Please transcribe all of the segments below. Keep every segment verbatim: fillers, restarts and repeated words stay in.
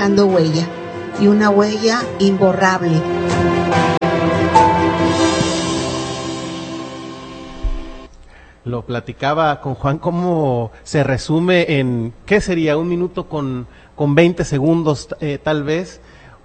dejando huella, y una huella imborrable. Lo platicaba con Juan, cómo se resume en, ¿qué sería? Un minuto con, con veinte segundos, eh, tal vez.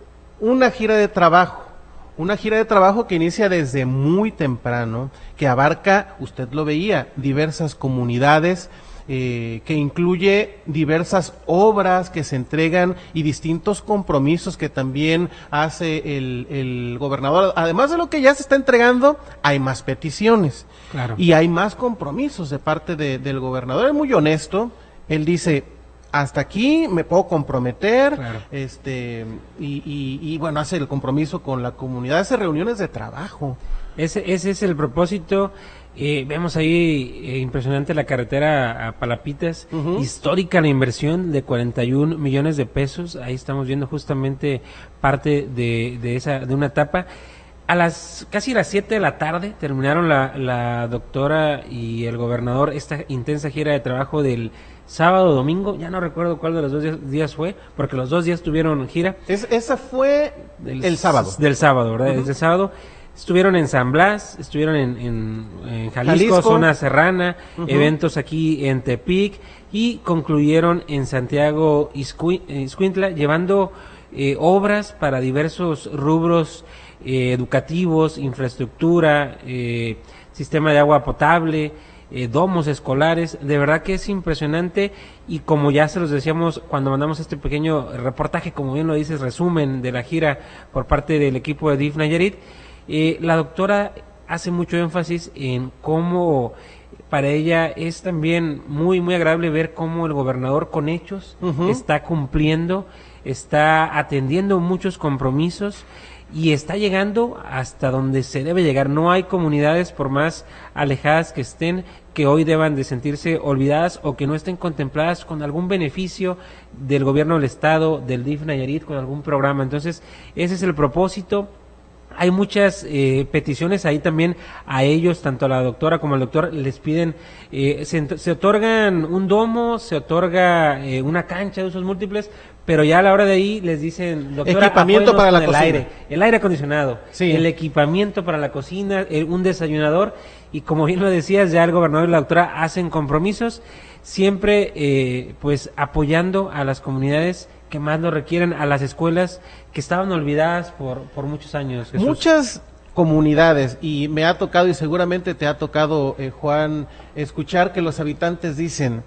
Una gira de trabajo, una gira de trabajo que inicia desde muy temprano, que abarca, usted lo veía, diversas comunidades, eh, que incluye diversas obras que se entregan y distintos compromisos que también hace el, el gobernador. Además de lo que ya se está entregando, hay más peticiones. Claro. Y hay más compromisos de parte de, del gobernador. Es muy honesto. Él dice, hasta aquí me puedo comprometer, claro. este y, y, y bueno, hace el compromiso con la comunidad, hace reuniones de trabajo. Ese, ese es el propósito. Eh, vemos ahí eh, impresionante la carretera a Palapitas, uh-huh. histórica la inversión de cuarenta y un millones de pesos. Ahí estamos viendo justamente parte de, de esa de una etapa. A las casi las siete de la tarde terminaron la, la doctora y el gobernador esta intensa gira de trabajo del sábado, domingo, ya no recuerdo cuál de los dos días, días fue, porque los dos días tuvieron gira. Es, esa fue del, el sábado. Del sábado, ¿verdad? Uh-huh. Desde el sábado. Estuvieron en San Blas, estuvieron en, en, en Jalisco, Jalisco, zona serrana, uh-huh. eventos aquí en Tepic, y concluyeron en Santiago Ixcuintla, llevando eh, obras para diversos rubros eh, educativos, infraestructura, eh, sistema de agua potable, eh, domos escolares. De verdad que es impresionante, y como ya se los decíamos cuando mandamos este pequeño reportaje, como bien lo dices, resumen de la gira por parte del equipo de D I F Nayarit, eh, la doctora hace mucho énfasis en cómo para ella es también muy muy agradable ver cómo el gobernador con hechos uh-huh. está cumpliendo, está atendiendo muchos compromisos y está llegando hasta donde se debe llegar. No hay comunidades, por más alejadas que estén, que hoy deban de sentirse olvidadas o que no estén contempladas con algún beneficio del gobierno del estado, del D I F Nayarit, con algún programa. Entonces, ese es el propósito. Hay muchas eh, peticiones ahí también a ellos, tanto a la doctora como al doctor, les piden, eh, se, se otorgan un domo, se otorga eh, una cancha de usos múltiples, pero ya a la hora de ahí les dicen, doctora, equipamiento para la el cocina, aire, el aire acondicionado, sí. el equipamiento para la cocina, el, un desayunador, y como bien lo decías, ya el gobernador y la doctora hacen compromisos, siempre eh, pues apoyando a las comunidades que más lo requieren, a las escuelas que estaban olvidadas por, por muchos años. Jesús. Muchas comunidades, y me ha tocado, y seguramente te ha tocado, eh, Juan, escuchar que los habitantes dicen,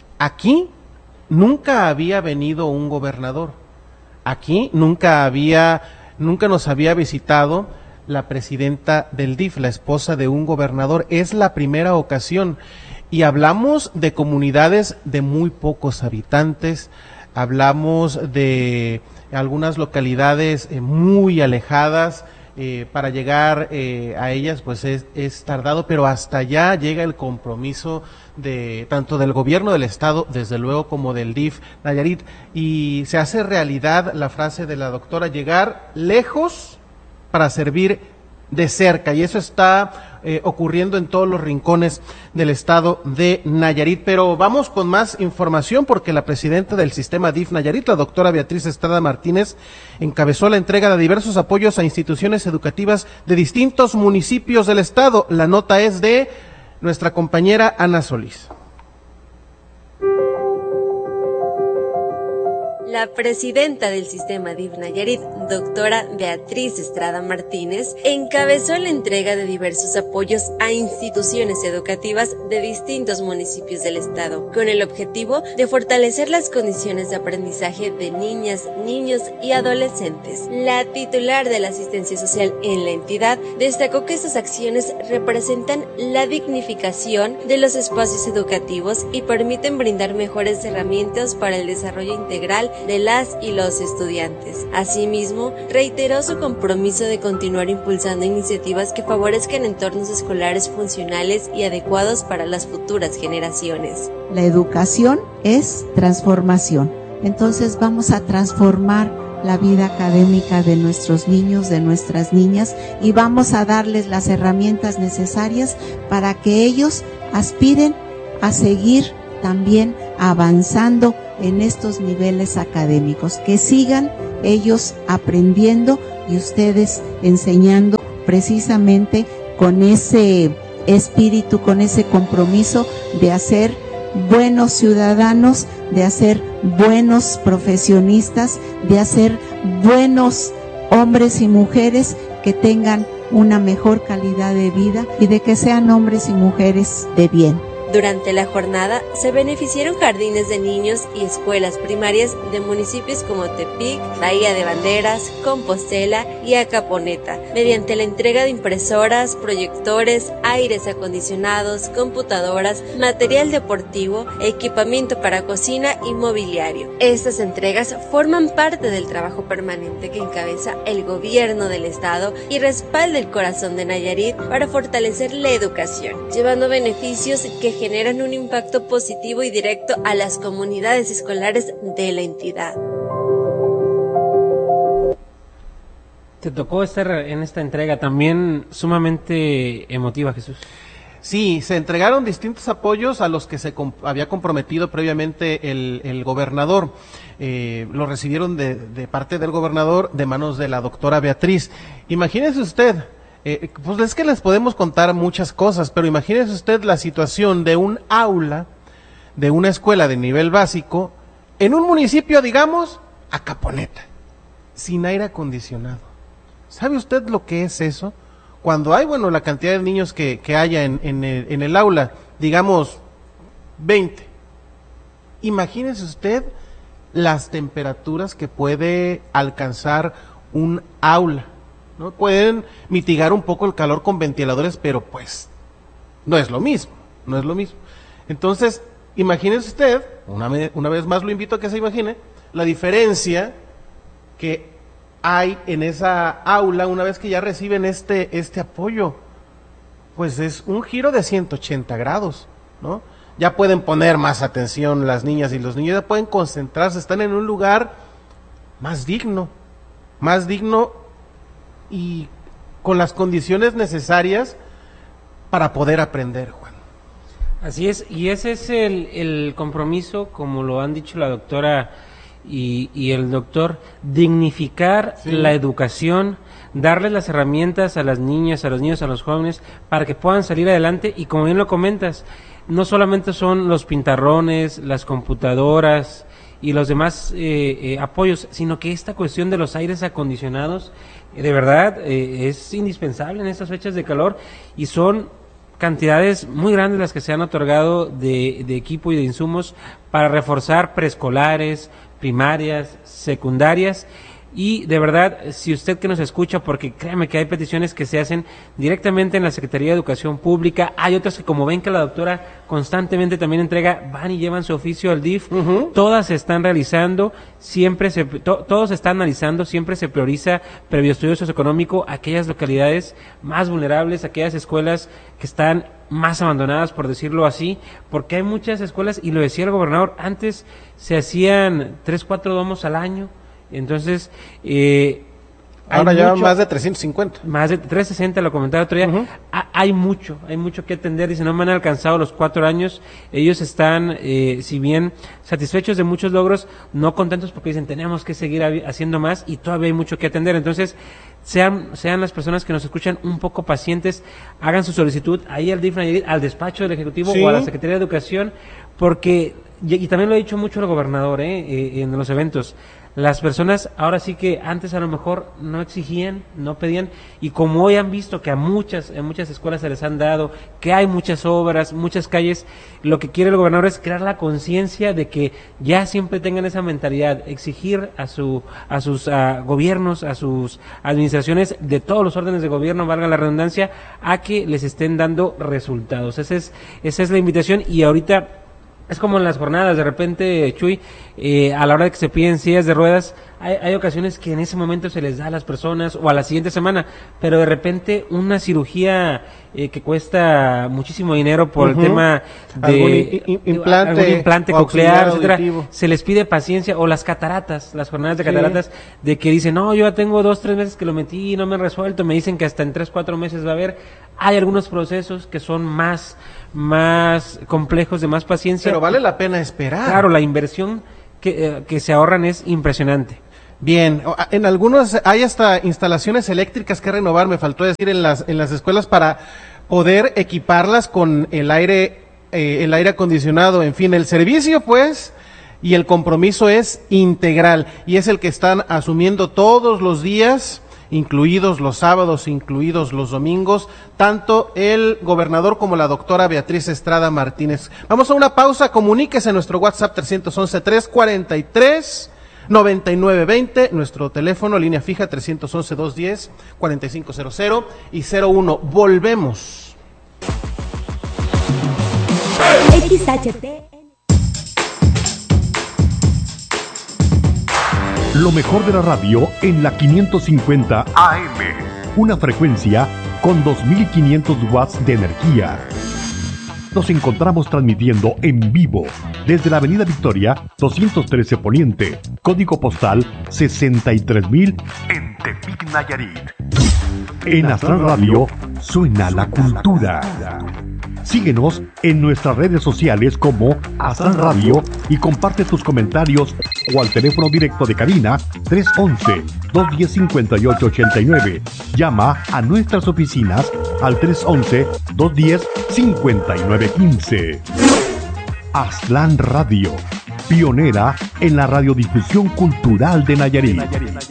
aquí nunca había venido un gobernador, aquí nunca había, nunca nos había visitado la presidenta del D I F, la esposa de un gobernador, es la primera ocasión, y hablamos de comunidades de muy pocos habitantes, hablamos de algunas localidades eh, muy alejadas, eh, para llegar eh, a ellas pues es, es tardado, pero hasta allá llega el compromiso de tanto del gobierno del estado, desde luego, como del D I F Nayarit, y se hace realidad la frase de la doctora, llegar lejos para servir de cerca, y eso está eh, ocurriendo en todos los rincones del estado de Nayarit. Pero vamos con más información, porque la presidenta del sistema D I F Nayarit, la doctora Beatriz Estrada Martínez, encabezó la entrega de diversos apoyos a instituciones educativas de distintos municipios del estado. La nota es de nuestra compañera Ana Solís. La presidenta del sistema D I F Nayarit, doctora Beatriz Estrada Martínez, encabezó la entrega de diversos apoyos a instituciones educativas de distintos municipios del estado, con el objetivo de fortalecer las condiciones de aprendizaje de niñas, niños y adolescentes. La titular de la asistencia social en la entidad destacó que estas acciones representan la dignificación de los espacios educativos y permiten brindar mejores herramientas para el desarrollo integral de las y los estudiantes. Asimismo, reiteró su compromiso de continuar impulsando iniciativas que favorezcan entornos escolares funcionales y adecuados para las futuras generaciones. La educación es transformación. Entonces vamos a transformar la vida académica de nuestros niños, de nuestras niñas, y vamos a darles las herramientas necesarias para que ellos aspiren a seguir también avanzando en estos niveles académicos, que sigan ellos aprendiendo y ustedes enseñando precisamente con ese espíritu, con ese compromiso de hacer buenos ciudadanos, de hacer buenos profesionistas, de hacer buenos hombres y mujeres que tengan una mejor calidad de vida y de que sean hombres y mujeres de bien. Durante la jornada se beneficiaron jardines de niños y escuelas primarias de municipios como Tepic, Bahía de Banderas, Compostela y Acaponeta, mediante la entrega de impresoras, proyectores, aires acondicionados, computadoras, material deportivo, equipamiento para cocina y mobiliario. Estas entregas forman parte del trabajo permanente que encabeza el gobierno del estado y respalda el corazón de Nayarit para fortalecer la educación, llevando beneficios que generan un impacto positivo y directo a las comunidades escolares de la entidad. Te tocó estar en esta entrega también sumamente emotiva, Jesús. Sí, se entregaron distintos apoyos a los que se comp- había comprometido previamente el, el gobernador. Eh, lo recibieron de, de parte del gobernador de manos de la doctora Beatriz. Imagínese usted, Eh, pues es que les podemos contar muchas cosas, pero imagínese usted la situación de un aula, de una escuela de nivel básico, en un municipio, digamos, Acaponeta, sin aire acondicionado. ¿Sabe usted lo que es eso? Cuando hay, bueno, la cantidad de niños que, que haya en, en, el, en el aula, digamos, veinte. Imagínese usted las temperaturas que puede alcanzar un aula, ¿no? Pueden mitigar un poco el calor con ventiladores, pero pues no es lo mismo, no es lo mismo. Entonces, imagínese usted, una, una vez más lo invito a que se imagine, la diferencia que hay en esa aula una vez que ya reciben este, este apoyo. Pues es un giro de ciento ochenta grados, ¿no? Ya pueden poner más atención las niñas y los niños, ya pueden concentrarse, están en un lugar más digno, más digno y con las condiciones necesarias para poder aprender, Juan. Así es, y ese es el, el compromiso, como lo han dicho la doctora y, y el doctor, dignificar sí. la educación, darles las herramientas a las niñas, a los niños, a los jóvenes, para que puedan salir adelante, y como bien lo comentas, no solamente son los pintarrones, las computadoras y los demás eh, eh, apoyos, sino que esta cuestión de los aires acondicionados, eh, de verdad, eh, es indispensable en estas fechas de calor, y son cantidades muy grandes las que se han otorgado de, de equipo y de insumos para reforzar preescolares, primarias, secundarias. Y de verdad, si usted que nos escucha, porque créame que hay peticiones que se hacen directamente en la Secretaría de Educación Pública, hay otras que, como ven que la doctora constantemente también entrega, van y llevan su oficio al D I F, uh-huh. todas se están realizando, siempre se, to, todos se están analizando, siempre se prioriza, previo estudio socioeconómico, aquellas localidades más vulnerables, aquellas escuelas que están más abandonadas, por decirlo así, porque hay muchas escuelas, y lo decía el gobernador, antes se hacían tres, cuatro domos al año. Entonces, eh, ahora ya más de trescientos cincuenta. Más de trescientos sesenta, lo comentaba otro día. Uh-huh. Ha, hay mucho, hay mucho que atender. Dice, no me han alcanzado los cuatro años. Ellos están, eh, si bien satisfechos de muchos logros, no contentos, porque dicen, tenemos que seguir haciendo más y todavía hay mucho que atender. Entonces, sean sean las personas que nos escuchan un poco pacientes, hagan su solicitud ahí al D I F Nayarit, al despacho del Ejecutivo, ¿sí?, o a la Secretaría de Educación, porque, y, y también lo ha dicho mucho el gobernador eh, eh, en los eventos, las personas ahora sí que antes a lo mejor no exigían, no pedían, y como hoy han visto que a muchas, en muchas escuelas se les han dado, que hay muchas obras, muchas calles, lo que quiere el gobernador es crear la conciencia de que ya siempre tengan esa mentalidad, exigir a su, a sus a gobiernos, a sus administraciones de todos los órdenes de gobierno, valga la redundancia, a que les estén dando resultados. Esa es, esa es la invitación, y ahorita es como en las jornadas, de repente, Chuy, eh, a la hora de que se piden sillas de ruedas, hay, hay ocasiones que en ese momento se les da a las personas, o a la siguiente semana, pero de repente una cirugía eh, que cuesta muchísimo dinero por uh-huh. el tema de algún i- implante, algún implante coclear, etcétera, se les pide paciencia, o las cataratas, las jornadas de cataratas, sí. de que dicen, no, yo ya tengo dos, tres meses que lo metí y no me he resuelto, me dicen que hasta en tres, cuatro meses va a haber. Hay algunos procesos que son más, más complejos, de más paciencia. Pero vale la pena esperar. Claro, la inversión que, eh, que se ahorran es impresionante. Bien, en algunos hay hasta instalaciones eléctricas que renovar, me faltó decir, en las en las escuelas para poder equiparlas con el aire eh, el aire acondicionado, en fin, el servicio pues y el compromiso es integral y es el que están asumiendo todos los días, incluidos los sábados, incluidos los domingos, tanto el gobernador como la doctora Beatriz Estrada Martínez. Vamos a una pausa, comuníquese a nuestro WhatsApp tres once, tres cuarenta y tres, noventa y nueve veinte, nuestro teléfono, línea fija tres once, doscientos diez, cuarenta y cinco cero cero y cero uno. Volvemos. X H T. Lo mejor de la radio en la quinientos cincuenta A M. Una frecuencia con dos mil quinientos watts de energía. Nos encontramos transmitiendo en vivo desde la Avenida Victoria doscientos trece Poniente, código postal sesenta y tres mil en Tepic, Nayarit. En Astral Radio suena la cultura. Síguenos en nuestras redes sociales como Astral Radio y comparte tus comentarios o al teléfono directo de cabina tres once, dos diez, cincuenta y ocho ochenta y nueve. Llama a nuestras oficinas al tres once, dos diez, cincuenta y nueve quince. Aztlán Radio, pionera en la radiodifusión cultural de Nayarit.